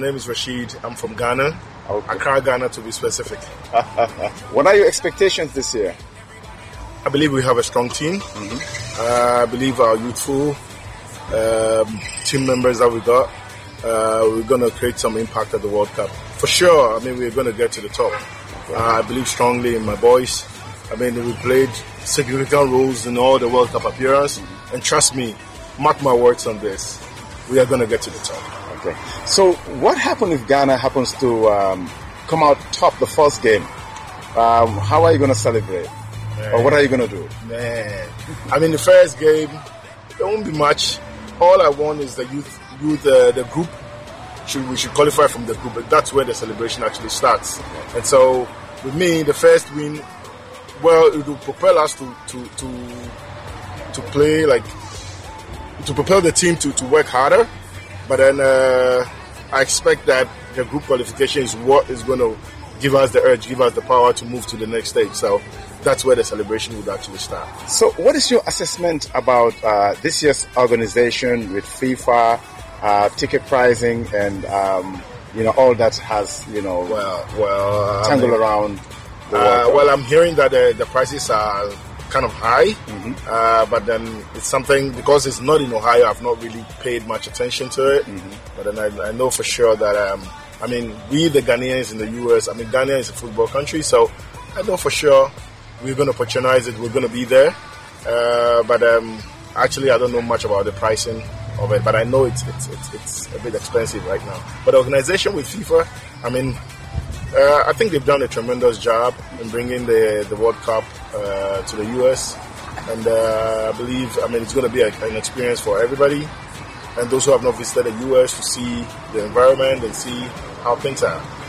My name is Rashid. I'm from Ghana. Okay. Accra, Ghana to be specific. What are your expectations this year? I believe we have a strong team. I believe our youthful team members that we got, we're going to create some impact at the World Cup. For sure, I mean, we're going to get to the top. I believe strongly in my boys. I mean, we played significant roles in all the World Cup appearances. And trust me, mark my words on this, we are going to get to the top. Okay. So what happens if Ghana happens to come out top the first game? How are you going to celebrate? Man. Or what are you going to do? Man, I mean, the first game, there won't be much. All I want is the the group. We should qualify from the group. That's where the celebration actually starts. And so, with me, the first win, well, it will propel us to play to propel the team to work harder. But then I expect that the group qualification is what is going to give us the urge, give us the power to move to the next stage. So that's where the celebration would actually start. So what is your assessment about this year's organization with FIFA, ticket pricing, and all that has tangled around the World Cup? I'm hearing that the prices are kind of high, but then it's something, because it's not in Ohio, I've not really paid much attention to it. But then I know for sure that we the Ghanaians in the US, Ghana is a football country, so I know for sure we're going to patronize it, we're going to be there. But actually I don't know much about the pricing of it, but I know it's a bit expensive right now. But the organization with FIFA, I think they've done a tremendous job in bringing the World Cup to the US, and I believe it's going to be an experience for everybody, and those who have not visited the US to see the environment and see how things are.